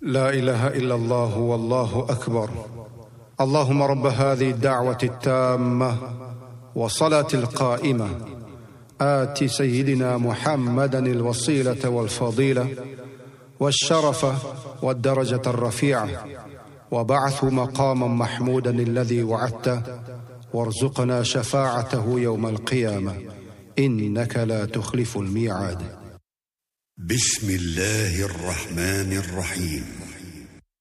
لا إله إلا الله والله أكبر. اللهم رب هذه الدعوة التامة والصلاة القائمة آت سيدنا محمدا الوسيلة والفضيلة والشرف والدرجة الرفيعة وبعث مقاما محمودا الذي وعدته وارزقنا شفاعته يوم القيامة إنك لا تخلف الميعاد. بسم الله الرحمن الرحيم.